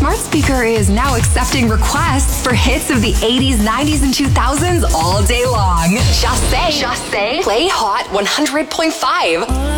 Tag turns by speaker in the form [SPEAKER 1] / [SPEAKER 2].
[SPEAKER 1] smart speaker is now accepting requests for hits of the 80s, 90s, and 2000s all day long. Just say, play Hot 100.5.